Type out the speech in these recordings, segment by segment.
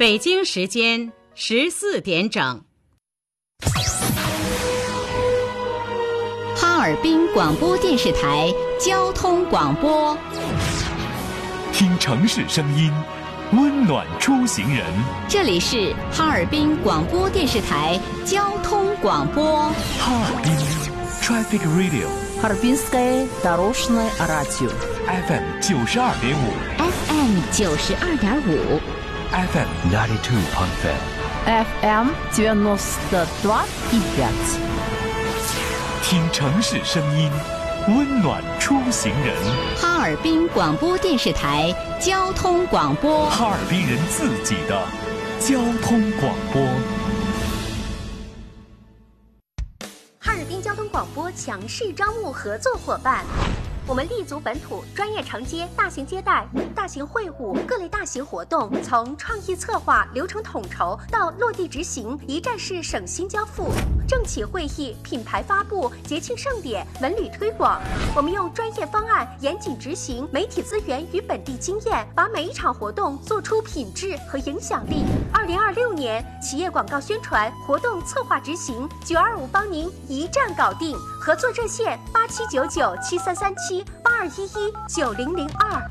北京时间14点整。 哈尔滨广播电视台交通广播， 听城市声音，温暖出行人。 这里是哈尔滨广播电视台交通广播。 哈尔滨 Traffic Radio， Харбинское дорожное радио FM 92.5 FM 92.5 FM 92.5 FM 92.5。 听城市声音，温暖出行人。 哈尔滨广播电视台交通广播， 哈尔滨人自己的交通广播。 哈尔滨交通广播强势招募合作伙伴。我们立足本土，专业承接大型接待、大型会晤、各类大型活动，从创意策划、流程统筹到落地执行，一站式省心交付。政企会议、品牌发布、节庆盛典、文旅推广，我们用专业方案严谨执行，媒体资源与本地经验，把每一场活动做出品质和影响力。2026年企业广告宣传活动策划执行，925帮您一站搞定。合作热线8799733782119002。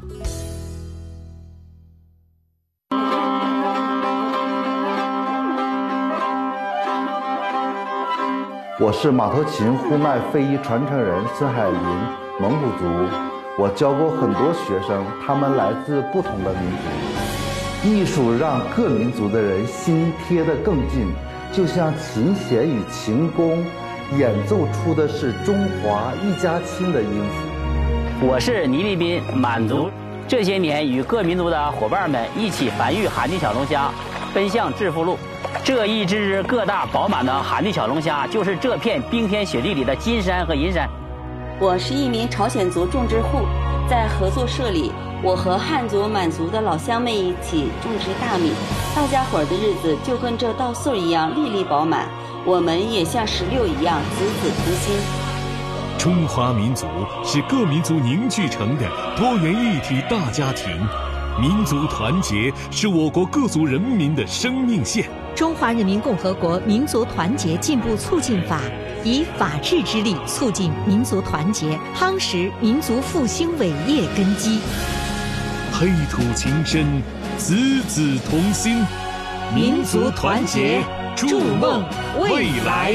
我是马头琴呼麦非遗传承人孙海林，蒙古族。我教过很多学生，他们来自不同的民族。艺术让各民族的人心贴得更近，就像琴弦与琴弓演奏出的是中华一家亲的音符。 我是倪立斌，满族。这些年与各民族的伙伴们一起繁育寒地小龙虾，奔向致富路。这一只个大饱满的寒地小龙虾，就是这片冰天雪地里的金山和银山。 我是一名朝鲜族种植户，在合作社里，我和汉族、满族的老乡们一起种植大米，大家伙的日子就跟这稻穗一样粒粒饱满，我们也像石榴一样子子同心。 中华民族是各民族凝聚成的多元一体大家庭，民族团结是我国各族人民的生命线。 中华人民共和国民族团结进步促进法以法治之力促进民族团结，夯实民族复兴伟业根基。 黑土情深，子子同心，民族团结，筑梦未来。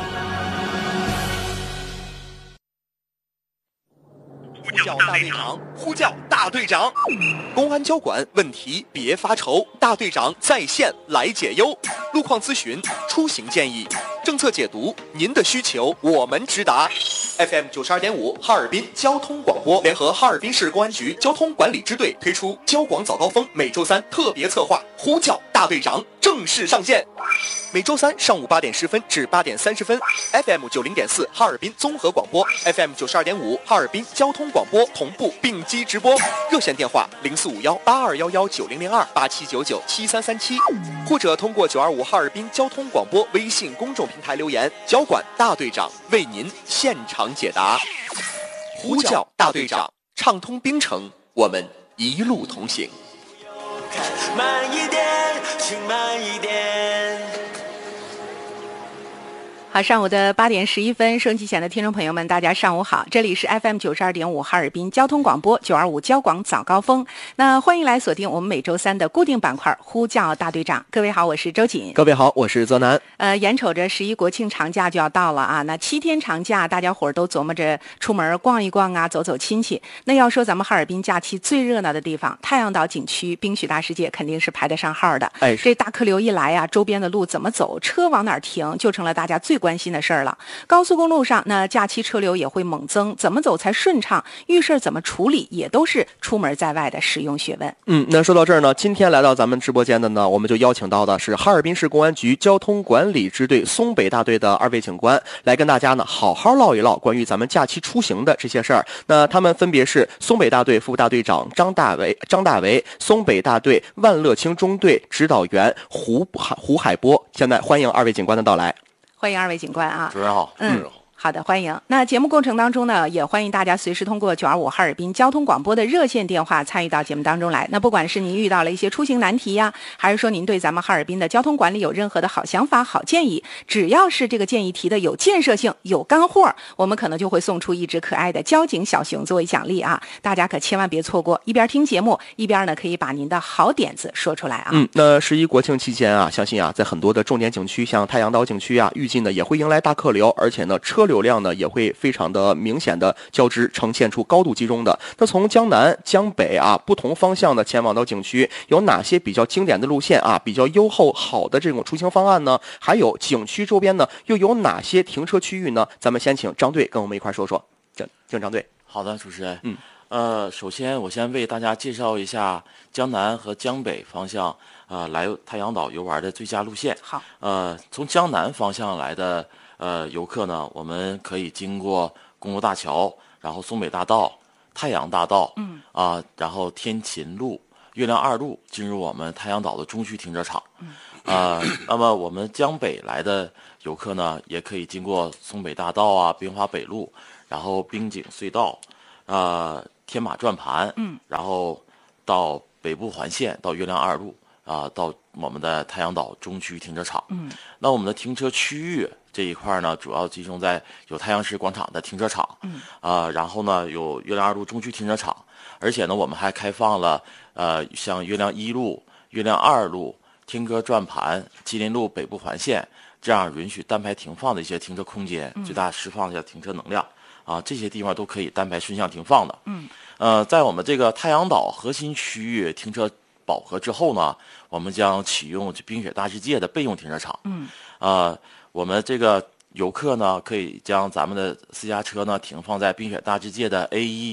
呼叫大队长，呼叫大队长！公安交管问题别发愁，大队长在线来解忧。路况咨询、出行建议、政策解读，您的需求我们直达。FM 92.5哈尔滨交通广播联合哈尔滨市公安局交通管理支队推出交广早高峰每周三特别策划，呼叫大队长正式上线。每周三上午8点10分至8点30分 ，FM 90.4哈尔滨综合广播 ，FM 92.5哈尔滨交通广播同步并机直播。热线电话04518211900287997337，或者通过925哈尔滨交通广播微信公众平台留言，交管大队长为您现场解答。呼叫大队长，畅通冰城，我们一路同行。 慢一点，请慢一点。 好，上午的8点11分，收音机前的听众朋友们，大家上午好，这里是 FM 92.5哈尔滨交通广播925交广早高峰。那欢迎来锁定我们每周三的固定板块呼叫大队长。各位好，我是周瑾。 各位好，我是泽南。 眼瞅着11国庆长假就要到了啊，那7天长假，大家伙儿都琢磨着出门逛一逛啊，走走亲戚。那要说咱们哈尔滨假期最热闹的地方，太阳岛景区冰雪大世界肯定是排得上号的。这大客流一来啊，周边的路怎么走，车往哪儿停，就成了大家最关心的事儿了。高速公路上那假期车流也会猛增，怎么走才顺畅，遇事怎么处理，也都是出门在外的实用学问。 那说到这儿呢，今天来到咱们直播间的呢，我们就邀请到的是哈尔滨市公安局交通管理支队松北大队的2位警官，来跟大家呢好好唠一唠关于咱们假期出行的这些事儿。那他们分别是松北大队副大队长张大为，松北大队万乐清中队指导员胡海波。现在欢迎2位警官的到来。 欢迎2位警官啊！ 主任好， 好的，欢迎。那节目过程当中呢，也欢迎大家随时通过925哈尔滨交通广播的热线电话参与到节目当中来。那不管是您遇到了一些出行难题呀，还是说您对咱们哈尔滨的交通管理有任何的好想法、好建议，只要是这个建议提的有建设性、有干货，我们可能就会送出一只可爱的交警小熊作为奖励啊！大家可千万别错过，一边听节目，一边呢可以把您的好点子说出来啊。 那11国庆期间啊，相信啊，在很多的重点景区，像太阳岛景区啊，预计呢也会迎来大客流，而且呢车流量呢也会非常的明显的交织，呈现出高度集中的。那从江南、江北啊不同方向的前往到景区，有哪些比较经典的路线啊，比较优厚好的这种出行方案呢？还有景区周边呢又有哪些停车区域呢？咱们先请张队跟我们一块说说。请张队。 好的，主持人。首先我先为大家介绍一下江南和江北方向来太阳岛游玩的最佳路线。 好。 从江南方向来的游客呢，我们可以经过公路大桥，然后松北大道、太阳大道，然后天琴路、月亮2路，进入我们太阳岛的中区停车场。那么我们江北来的游客呢，也可以经过松北大道啊、滨华北路，然后滨景隧道，天马转盘，然后到北部环线，到月亮2路。到我们的太阳岛中区停车场。那我们的停车区域这一块呢，主要集中在有太阳石广场的停车场，然后呢有月亮2路中区停车场，而且呢我们还开放了像月亮1路、月亮2路、天歌转盘、吉林路北部环线这样允许单排停放的一些停车空间，最大释放一下停车能量这些地方都可以单排顺向停放的。在我们这个太阳岛核心区域停车饱和之后呢，我们将启用冰雪大世界的备用停车场。我们这个游客呢，可以将咱们的私家车呢停放在冰雪大世界的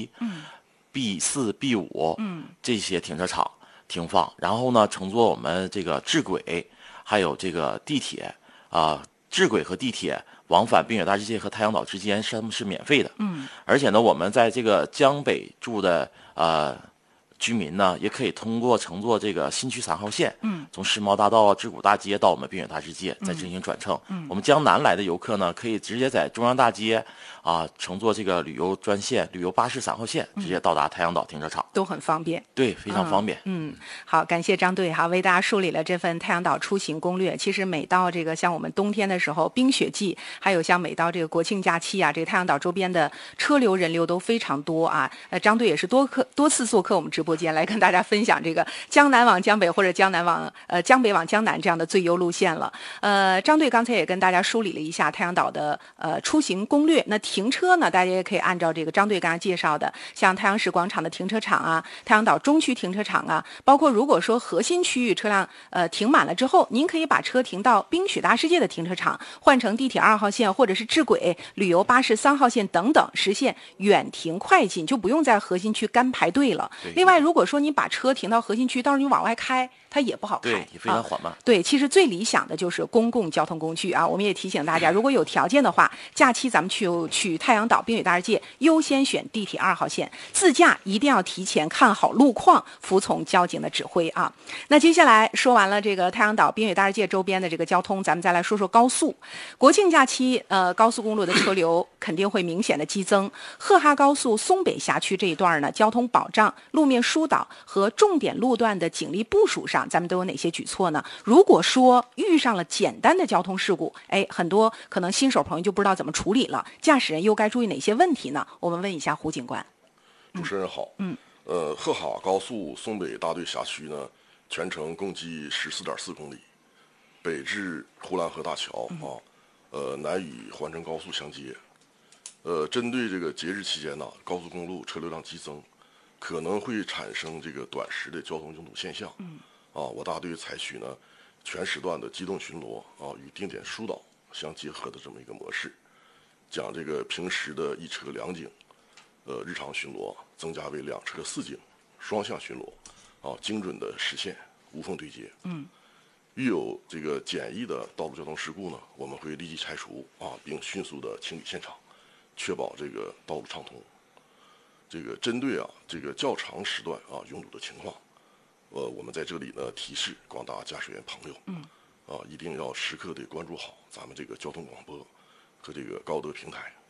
A1、B4、B5这些停车场停放，然后呢乘坐我们这个智轨，还有这个地铁智轨和地铁往返冰雪大世界和太阳岛之间是免费的。而且呢，我们在这个江北住的居民呢，也可以通过乘坐这个新区3号线，从世贸大道啊、知古大街到我们冰雪大世界，再进行转乘。我们江南来的游客呢，可以直接在中央大街乘坐这个旅游专线、旅游巴士3号线，直接到达太阳岛停车场， 都很方便。 对，非常方便。 好，感谢张队为大家梳理了这份太阳岛出行攻略。其实每到这个像我们冬天的时候，冰雪季，还有像每到这个国庆假期这个太阳岛周边的车流人流都非常多张队也是多次做客我们直播间来跟大家分享这个江南往江北或者江北往江南这样的最优路线了。张队刚才也跟大家梳理了一下太阳岛的出行攻略。那停车呢，大家也可以按照这个张队刚才介绍的，像太阳石广场的停车场太阳岛中区停车场包括如果说核心区域车辆停满了之后，您可以把车停到冰雪大世界的停车场，换乘地铁2号线或者是智轨、旅游巴士3号线等等，实现远停快进，就不用在核心区干排队了。另外，如果说你把车停到核心区，到时候你往外开，它也不好开， 对，也非常缓慢。 对，其实最理想的就是公共交通工具我们也提醒大家，如果有条件的话，假期咱们去太阳岛冰雪大世界，优先选地铁2号线。自驾一定要提前看好路况，服从交警的指挥那接下来说完了这个太阳岛冰雪大世界周边的这个交通，咱们再来说说高速。国庆假期高速公路的车流肯定会明显的激增。赫哈高速松北辖区这一段呢，交通保障、路面疏导和重点路段的警力部署上，咱们都有哪些举措呢？如果说遇上了简单的交通事故，很多可能新手朋友就不知道怎么处理了，驾驶人又该注意哪些问题呢？我们问一下胡警官。 主持人好。赫哈高速松北大队辖区呢，全程共计14.4公里，北至呼兰河大桥南与环城高速相接。针对这个节日期间高速公路车流量激增，可能会产生这个短时的交通拥堵现象。我大队采取呢全时段的机动巡逻与定点疏导相结合的这么一个模式，将这个平时的1车2警日常巡逻增加为2车4警双向巡逻精准的实现无缝对接。遇有这个简易的道路交通事故呢，我们会立即拆除并迅速的清理现场，确保这个道路畅通。这个针对这个较长时段拥堵的情况，我们在这里呢提示广大驾驶员朋友，一定要时刻的关注好咱们这个交通广播和这个高德平台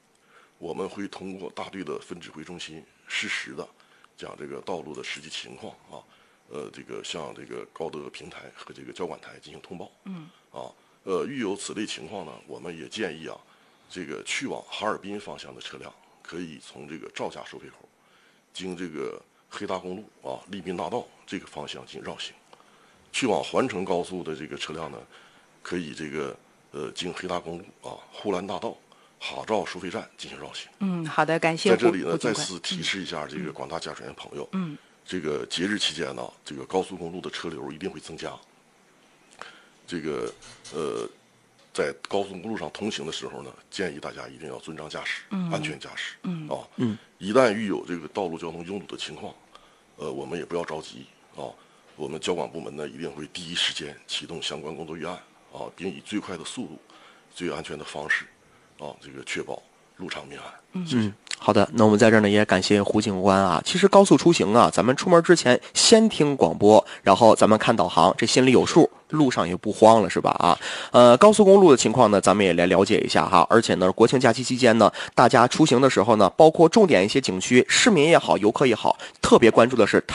我们会通过大队的分指挥中心实时的将这个道路的实际情况啊，这个向这个高德平台和这个交管台进行通报。遇有此类情况呢，我们也建议啊，这个去往哈尔滨方向的车辆可以从这个赵家收费口，经这个黑大公路啊、利滨大道这个方向进行绕行；去往环城高速的这个车辆呢，可以这个经黑大公路啊、呼兰大道、哈赵收费站进行绕行。 好的，感谢。 在这里呢，再次提示一下这个广大驾驶员朋友，这个节日期间呢，这个高速公路的车流一定会增加。这个在高速公路上通行的时候呢，建议大家一定要遵章驾驶，安全驾驶。一旦遇有这个道路交通拥堵的情况，我们也不要着急啊。我们交管部门呢，一定会第一时间启动相关工作预案啊，并以最快的速度、最安全的方式啊，这个确保路畅民安。谢谢。 好的，那我们在这儿呢也感谢胡警官啊。其实高速出行啊，咱们出门之前先听广播，然后咱们看导航，这心里有数，路上也不慌了，是吧？高速公路的情况呢，咱们也来了解一下哈。而且呢，国庆假期期间呢，大家出行的时候呢，包括重点一些景区，市民也好，游客也好，特别关注的是